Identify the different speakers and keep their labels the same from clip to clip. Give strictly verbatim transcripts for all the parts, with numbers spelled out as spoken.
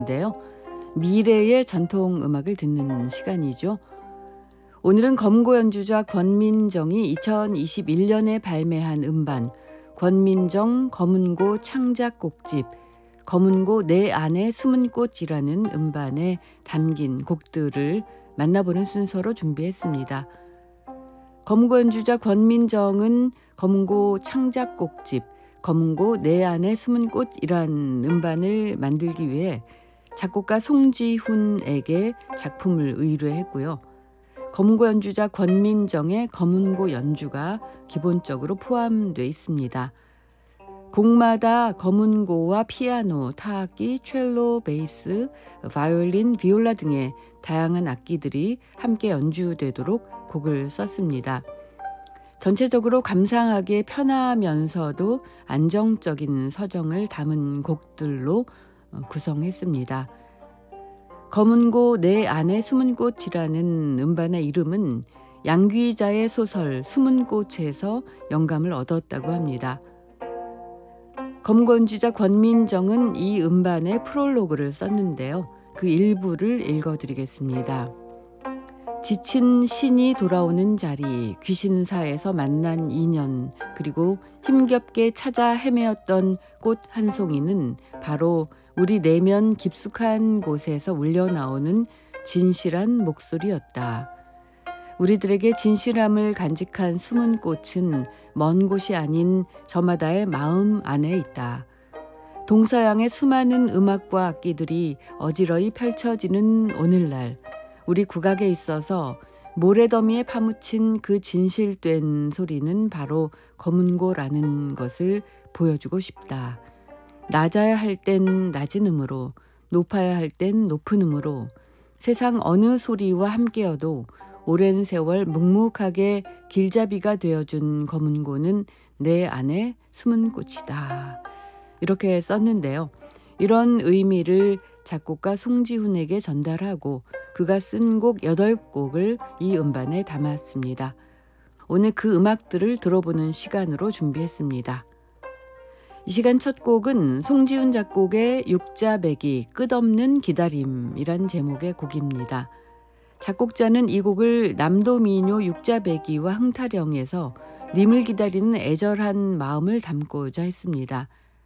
Speaker 1: 인데요. 미래의 전통 음악을 듣는 시간이죠. 오늘은 검은고 연주자 권민정이 이천이십일 년에 발매한 음반 권민정 검은고 창작곡집 검은고 내 안에 숨은 꽃이라는 음반에 담긴 곡들을 만나보는 순서로 준비했습니다. 검은고 연주자 권민정은 검은고 창작곡집 검은고 내 안에 숨은 꽃이란 음반을 만들기 위해 작곡가 송지훈에게 작품을 의뢰했고요. 검은고 연주자 권민정의 검은고 연주가 기본적으로 포함되어 있습니다. 곡마다 검은고와 피아노, 타악기, 첼로, 베이스, 바이올린, 비올라 등의 다양한 악기들이 함께 연주되도록 곡을 썼습니다. 전체적으로 감상하기에 편하면서도 안정적인 서정을 담은 곡들로 구성했습니다. 검은고 내 안에 숨은 꽃이라는 음반의 이름은 양귀자의 소설 숨은 꽃에서 영감을 얻었다고 합니다. 검은고 연주자 권민정은 이 음반에 프롤로그를 썼는데요. 그 일부를 읽어드리겠습니다. 지친 신이 돌아오는 자리, 귀신사에서 만난 인연, 그리고 힘겹게 찾아 헤매었던 꽃 한 송이는 바로 우리 내면 깊숙한 곳에서 울려나오는 진실한 목소리였다. 우리들에게 진실함을 간직한 숨은 꽃은 먼 곳이 아닌 저마다의 마음 안에 있다. 동서양의 수많은 음악과 악기들이 어지러이 펼쳐지는 오늘날 우리 국악에 있어서 모래더미에 파묻힌 그 진실된 소리는 바로 검은고라는 것을 보여주고 싶다. 낮아야 할 땐 낮은 음으로, 높아야 할 땐 높은 음으로 세상 어느 소리와 함께여도 오랜 세월 묵묵하게 길잡이가 되어준 검은고는 내 안에 숨은 꽃이다. 이렇게 썼는데요. 이런 의미를 작곡가 송지훈에게 전달하고 그가 쓴 곡 여덟 곡을 이 음반에 담았습니다. 오늘 그 음악들을 들어보는 시간으로 준비했습니다. 이 시간 첫 곡은 송지훈 작곡의 육자배기 끝없는 기다림이란 제목의 곡입니다. 작곡자는 이 곡을 남도민요 육자배기와 흥타령에서 님을 기다리는 애절한 마음을 담고자 했습니다.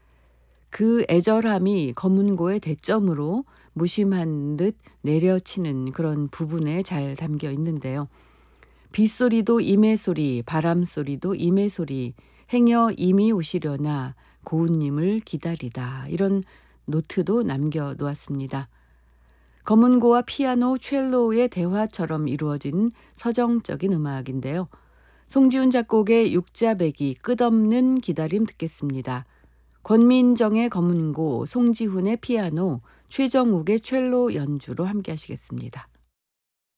Speaker 1: 그 애절함이 검은고의 대점으로 무심한 듯 내려치는 그런 부분에 잘 담겨 있는데요. 빗소리도 임의소리, 바람소리도 임의소리, 행여 이미 오시려나 고운님을 기다리다. 이런 노트도 남겨놓았습니다. 검은고와 피아노, 첼로의 대화처럼 이루어진 서정적인 음악인데요. 송지훈 작곡의 육자배기 끝없는 기다림 듣겠습니다. 권민정의 검은고, 송지훈의 피아노, 최정욱의 첼로 연주로 함께 하시겠습니다.